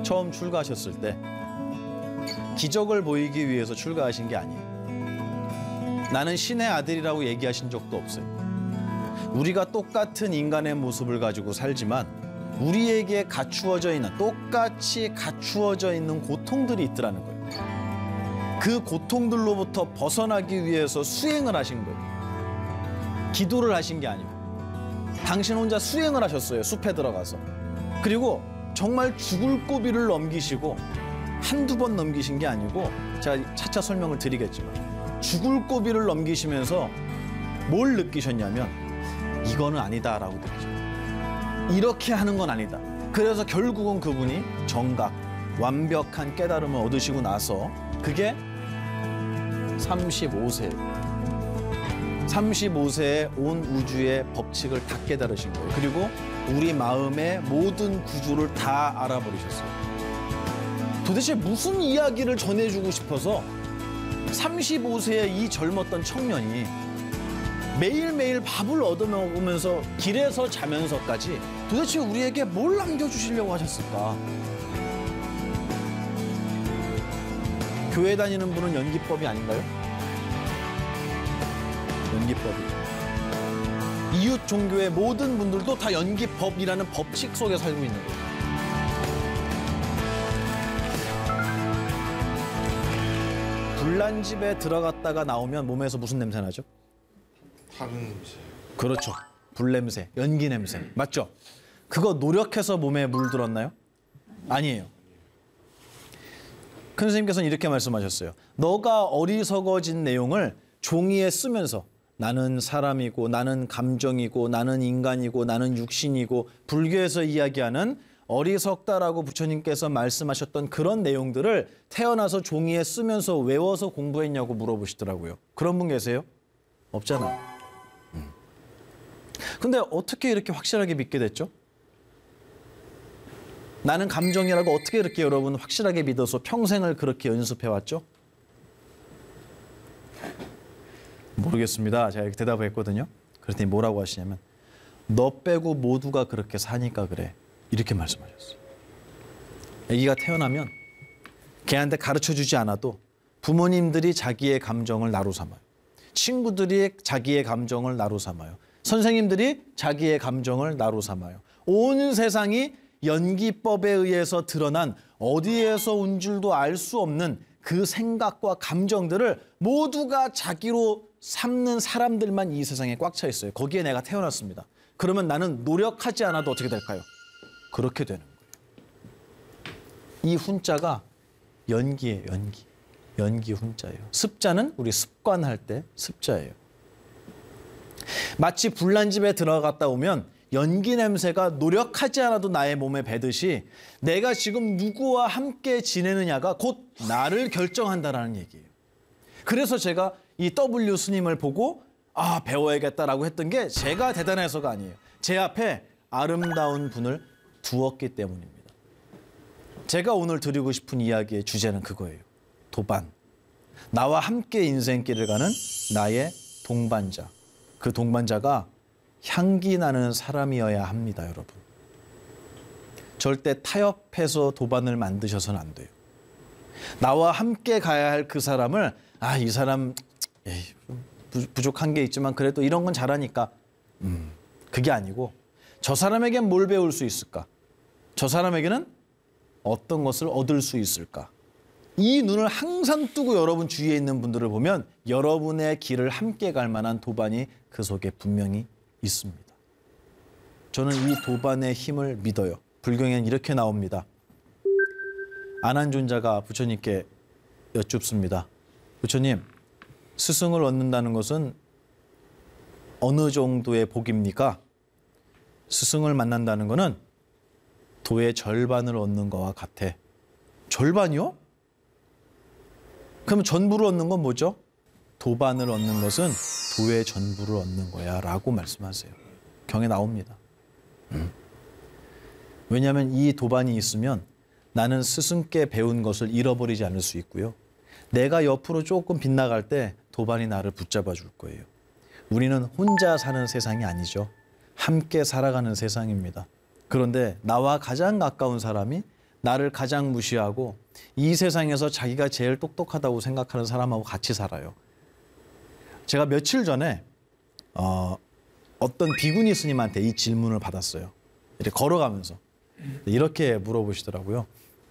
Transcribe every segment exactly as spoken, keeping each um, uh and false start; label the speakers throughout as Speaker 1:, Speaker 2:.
Speaker 1: 처음 출가하셨을 때 기적을 보이기 위해서 출가하신 게 아니에요. 나는 신의 아들이라고 얘기하신 적도 없어요. 우리가 똑같은 인간의 모습을 가지고 살지만 우리에게 갖추어져 있는, 똑같이 갖추어져 있는 고통들이 있더라는 거예요. 그 고통들로부터 벗어나기 위해서 수행을 하신 거예요. 기도를 하신 게 아니고. 당신 혼자 수행을 하셨어요. 숲에 들어가서. 그리고 정말 죽을 고비를 넘기시고 한두 번 넘기신 게 아니고, 제가 차차 설명을 드리겠지만 죽을 고비를 넘기시면서 뭘 느끼셨냐면 이거는 아니다라고 느끼셨어요. 이렇게 하는 건 아니다. 그래서 결국은 그분이 정각, 완벽한 깨달음을 얻으시고 나서 그게 삼십오 세. 삼십오 세에 온 우주의 법칙을 다 깨달으신 거예요. 그리고 우리 마음의 모든 구조를 다 알아버리셨어요. 도대체 무슨 이야기를 전해주고 싶어서 삼십오 세의 이 젊었던 청년이 매일매일 밥을 얻어먹으면서 길에서 자면서까지 도대체 우리에게 뭘 남겨주시려고 하셨을까? 교회 다니는 분은 연기법이 아닌가요? 연기법이죠. 이웃 종교의 모든 분들도 다 연기법이라는 법칙 속에 살고 있는 거예요. 불난 집에 들어갔다가 나오면 몸에서 무슨 냄새 나죠?
Speaker 2: 타는 냄새.
Speaker 1: 그렇죠. 불냄새, 연기 냄새. 맞죠? 그거 노력해서 몸에 물들었나요? 아니에요. 큰 스님께서는 이렇게 말씀하셨어요. 너가 어리석어진 내용을 종이에 쓰면서 나는 사람이고 나는 감정이고 나는 인간이고 나는 육신이고 불교에서 이야기하는 어리석다라고 부처님께서 말씀하셨던 그런 내용들을 태어나서 종이에 쓰면서 외워서 공부했냐고 물어보시더라고요. 그런 분 계세요? 없잖아요. 음. 근데 어떻게 이렇게 확실하게 믿게 됐죠? 나는 감정이라고 어떻게 이렇게 여러분 확실하게 믿어서 평생을 그렇게 연습해왔죠? 모르겠습니다. 제가 이렇게 대답을 했거든요. 그랬더니 뭐라고 하시냐면 너 빼고 모두가 그렇게 사니까 그래. 이렇게 말씀하셨어요. 아기가 태어나면 걔한테 가르쳐주지 않아도 부모님들이 자기의 감정을 나로 삼아요. 친구들이 자기의 감정을 나로 삼아요. 선생님들이 자기의 감정을 나로 삼아요. 온 세상이 연기법에 의해서 드러난 어디에서 온 줄도 알 수 없는 그 생각과 감정들을 모두가 자기로 삼는 사람들만 이 세상에 꽉 차 있어요. 거기에 내가 태어났습니다. 그러면 나는 노력하지 않아도 어떻게 될까요? 그렇게 되는 거예요. 이 훈자가 연기예요. 연기. 연기 훈자예요. 습자는 우리 습관할 때 습자예요. 마치 불난 집에 들어갔다 오면 연기 냄새가 노력하지 않아도 나의 몸에 배듯이 내가 지금 누구와 함께 지내느냐가 곧 나를 결정한다라는 얘기예요. 그래서 제가 이 더블유 스님을 보고 아 배워야겠다라고 했던 게 제가 대단해서가 아니에요. 제 앞에 아름다운 분을 두었기 때문입니다. 제가 오늘 드리고 싶은 이야기의 주제는 그거예요. 도반. 나와 함께 인생길을 가는 나의 동반자. 그 동반자가 향기 나는 사람이어야 합니다, 여러분. 절대 타협해서 도반을 만드셔서는 안 돼요. 나와 함께 가야 할 그 사람을 아, 이 사람 에이, 부족한 게 있지만 그래도 이런 건 잘하니까 음, 그게 아니고 저 사람에겐 뭘 배울 수 있을까? 저 사람에게는 어떤 것을 얻을 수 있을까? 이 눈을 항상 뜨고 여러분 주위에 있는 분들을 보면 여러분의 길을 함께 갈 만한 도반이 그 속에 분명히 있습니다. 저는 이 도반의 힘을 믿어요. 불경에는 이렇게 나옵니다. 안한존자가 부처님께 여쭙습니다. 부처님, 스승을 얻는다는 것은 어느 정도의 복입니까? 스승을 만난다는 것은 도의 절반을 얻는 것과 같아. 절반이요? 그럼 전부를 얻는 건 뭐죠? 도반을 얻는 것은 도의 전부를 얻는 거야 라고 말씀하세요. 경에 나옵니다. 음. 왜냐하면 이 도반이 있으면 나는 스승께 배운 것을 잃어버리지 않을 수 있고요. 내가 옆으로 조금 빗나갈 때 도반이 나를 붙잡아 줄 거예요. 우리는 혼자 사는 세상이 아니죠. 함께 살아가는 세상입니다. 그런데 나와 가장 가까운 사람이 나를 가장 무시하고 이 세상에서 자기가 제일 똑똑하다고 생각하는 사람하고 같이 살아요. 제가 며칠 전에 어, 어떤 비구니 스님한테 이 질문을 받았어요. 이렇게 걸어가면서 이렇게 물어보시더라고요.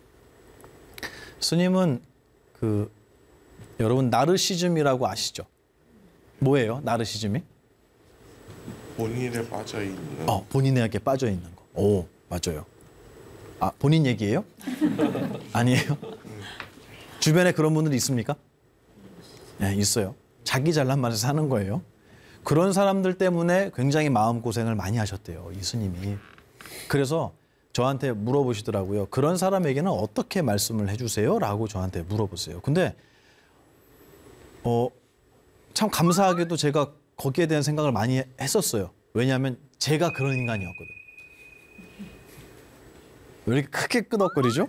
Speaker 1: 스님은 그 여러분 나르시즘이라고 아시죠? 뭐예요? 나르시즘이?
Speaker 2: 본인에 빠져 있는.
Speaker 1: 어, 본인에게 빠져 있는 거. 오, 맞아요. 아, 본인 얘기예요? 아니에요? 주변에 그런 분들 있습니까? 네, 있어요. 자기 잘난 맛에 사는 거예요. 그런 사람들 때문에 굉장히 마음고생을 많이 하셨대요, 이 스님이. 그래서 저한테 물어보시더라고요. 그런 사람에게는 어떻게 말씀을 해주세요? 라고 저한테 물어보세요. 근데 어, 참 감사하게도 제가 거기에 대한 생각을 많이 했었어요. 왜냐하면 제가 그런 인간이었거든. 왜 이렇게 크게 끄덕거리죠?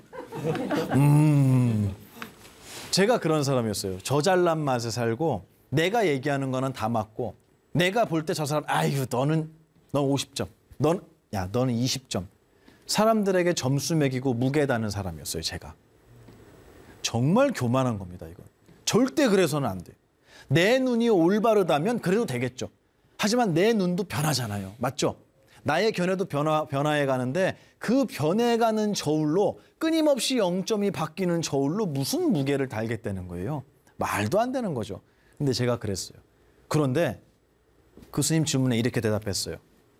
Speaker 1: 음, 제가 그런 사람이었어요. 저 잘난 맛에 살고 내가 얘기하는 거는 다 맞고 내가 볼 때 저 사람 아유 너는 넌 오십 점, 넌 야 너는 이십 점. 사람들에게 점수 매기고 무게 다는 사람이었어요. 제가. 정말 교만한 겁니다. 이건. 절대 그래서는 안 돼요. 내 눈이 올바르다면 그래도 되겠죠. 하지만 내 눈도 변하잖아요. 맞죠? 나의 견해도 변화, 변화해 가는데 그 변해가는 저울로 끊임없이 영 점이 바뀌는 저울로 무슨 무게를 달겠다는 거예요. 말도 안 되는 거죠. 근데 제가 그랬어요. 그런데 그 스님 질문에 이렇게 대답했어요.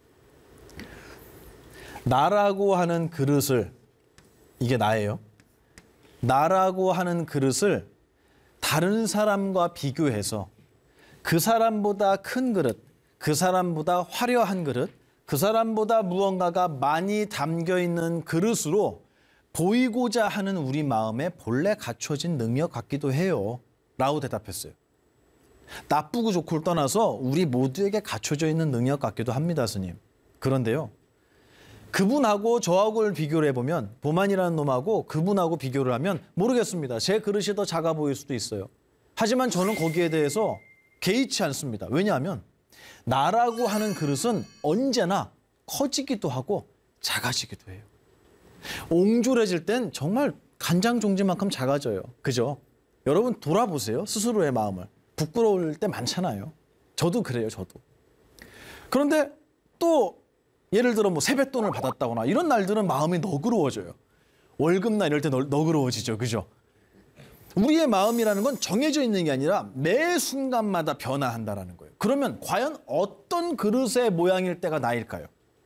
Speaker 1: 나라고 하는 그릇을, 이게 나예요. 나라고 하는 그릇을 다른 사람과 비교해서 그 사람보다 큰 그릇, 그 사람보다 화려한 그릇, 그 사람보다 무언가가 많이 담겨 있는 그릇으로 보이고자 하는 우리 마음에 본래 갖춰진 능력 같기도 해요. 라고 대답했어요. 나쁘고 좋고를 떠나서 우리 모두에게 갖춰져 있는 능력 같기도 합니다, 스님. 그런데요. 그분하고 저하고를 비교를 해보면 보만이라는 놈하고 그분하고 비교를 하면 모르겠습니다. 제 그릇이 더 작아 보일 수도 있어요. 하지만 저는 거기에 대해서 개의치 않습니다. 왜냐하면 나라고 하는 그릇은 언제나 커지기도 하고 작아지기도 해요. 옹졸해질 땐 정말 간장 종지만큼 작아져요. 그죠? 여러분 돌아보세요. 스스로의 마음을. 부끄러울 때 많잖아요. 저도 그래요. 저도. 그런데 또 예를 들어 뭐 세뱃돈을 받았다거나 이런 날들은 마음이 너그러워져요. 월급날 이럴 때 너, 너그러워지죠. 그죠? 우리의 마음이라는 건 정해져 있는 게 아니라 매 순간마다 변화한다라는 거예요. 그러면 과연 어떤 그릇의 모양일 때가 나일까요?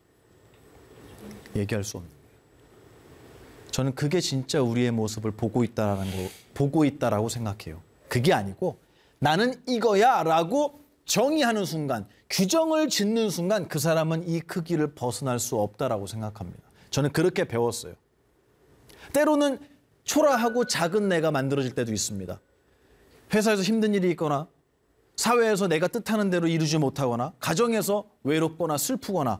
Speaker 1: 얘기할 수 없는 거예요. 저는 그게 진짜 우리의 모습을 보고 있다라는 거, 보고 있다라고 생각해요. 그게 아니고 나는 이거야라고 정의하는 순간, 규정을 짓는 순간 그 사람은 이 크기를 벗어날 수 없다라고 생각합니다. 저는 그렇게 배웠어요. 때로는 초라하고 작은 내가 만들어질 때도 있습니다. 회사에서 힘든 일이 있거나 사회에서 내가 뜻하는 대로 이루지 못하거나 가정에서 외롭거나 슬프거나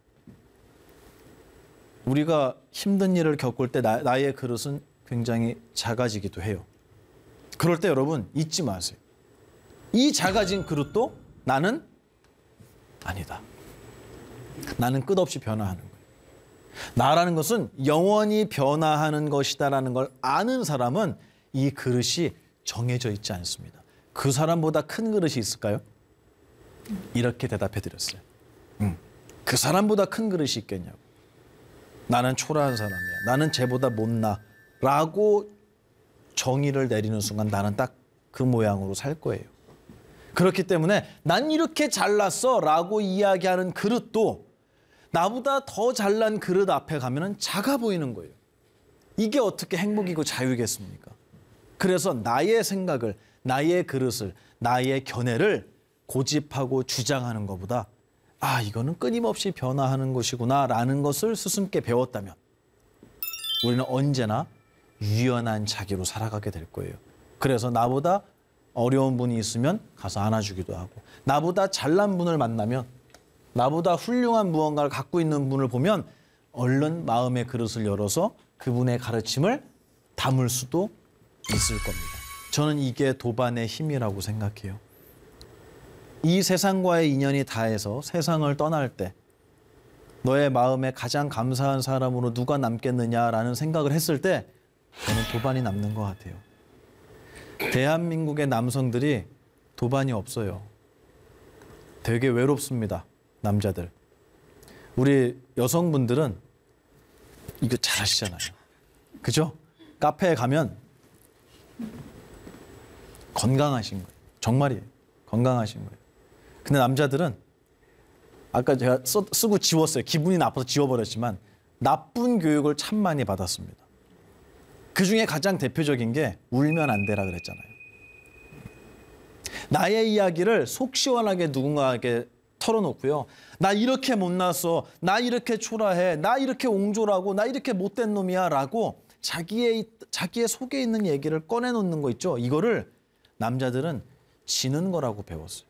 Speaker 1: 우리가 힘든 일을 겪을 때 나, 나의 그릇은 굉장히 작아지기도 해요. 그럴 때 여러분 잊지 마세요. 이 작아진 그릇도 나는 아니다. 나는 끝없이 변화하는 거예요. 나라는 것은 영원히 변화하는 것이다라는 걸 아는 사람은 이 그릇이 정해져 있지 않습니다. 그 사람보다 큰 그릇이 있을까요? 이렇게 대답해 드렸어요. 응. 그 사람보다 큰 그릇이 있겠냐고. 나는 초라한 사람이야. 나는 쟤보다 못나. 라고 정의를 내리는 순간 나는 딱 그 모양으로 살 거예요. 그렇기 때문에 난 이렇게 잘났어 라고 이야기하는 그릇도 나보다 더 잘난 그릇 앞에 가면은 작아 보이는 거예요. 이게 어떻게 행복이고 자유겠습니까? 그래서 나의 생각을, 나의 그릇을, 나의 견해를 고집하고 주장하는 것보다 아, 이거는 끊임없이 변화하는 것이구나 라는 것을 스승께 배웠다면 우리는 언제나 유연한 자기로 살아가게 될 거예요. 그래서 나보다 어려운 분이 있으면 가서 안아주기도 하고 나보다 잘난 분을 만나면 나보다 훌륭한 무언가를 갖고 있는 분을 보면 얼른 마음의 그릇을 열어서 그분의 가르침을 담을 수도 있을 겁니다. 저는 이게 도반의 힘이라고 생각해요. 이 세상과의 인연이 다해서 세상을 떠날 때 너의 마음에 가장 감사한 사람으로 누가 남겠느냐라는 생각을 했을 때 저는 도반이 남는 것 같아요. 대한민국의 남성들이 도반이 없어요. 되게 외롭습니다. 남자들. 우리 여성분들은 이거 잘 아시잖아요. 그죠? 카페에 가면 건강하신 거예요. 정말이에요. 건강하신 거예요. 근데 남자들은 아까 제가 써, 쓰고 지웠어요. 기분이 나빠서 지워버렸지만 나쁜 교육을 참 많이 받았습니다. 그중에 가장 대표적인 게 울면 안 되라 그랬잖아요. 나의 이야기를 속 시원하게 누군가에게 털어놓고요. 나 이렇게 못났어. 나 이렇게 초라해. 나 이렇게 옹졸하고 나 이렇게 못된 놈이야 라고 자기의, 자기의 속에 있는 얘기를 꺼내놓는 거 있죠. 이거를 남자들은 지는 거라고 배웠어요.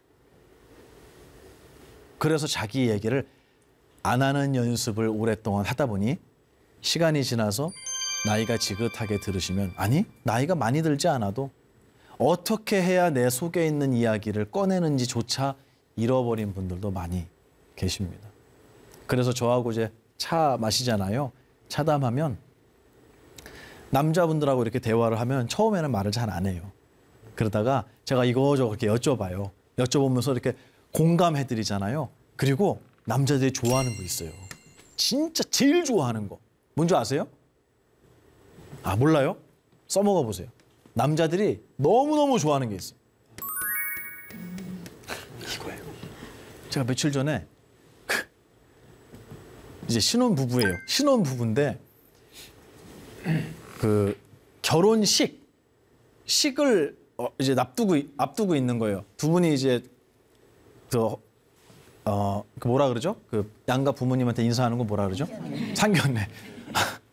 Speaker 1: 그래서 자기 얘기를 안 하는 연습을 오랫동안 하다 보니 시간이 지나서 나이가 지긋하게 들으시면 아니 나이가 많이 들지 않아도 어떻게 해야 내 속에 있는 이야기를 꺼내는지조차 잃어버린 분들도 많이 계십니다. 그래서 저하고 이제 차 마시잖아요. 차담하면 남자분들하고 이렇게 대화를 하면 처음에는 말을 잘 안 해요. 그러다가 제가 이거저거 이렇게 여쭤봐요. 여쭤보면서 이렇게 공감해드리잖아요. 그리고 남자들이 좋아하는 거 있어요. 진짜 제일 좋아하는 거. 뭔지 아세요? 아 몰라요? 써먹어 보세요. 남자들이 너무너무 좋아하는 게 있어요. 이거예요. 제가 며칠 전에 이제 신혼 부부예요. 신혼 부부인데 그 결혼식 식을 어, 이제 앞두고 앞두고 있는 거예요. 두 분이 이제 그 어, 그 뭐라 그러죠? 그 양가 부모님한테 인사하는 거 뭐라 그러죠? 상견례.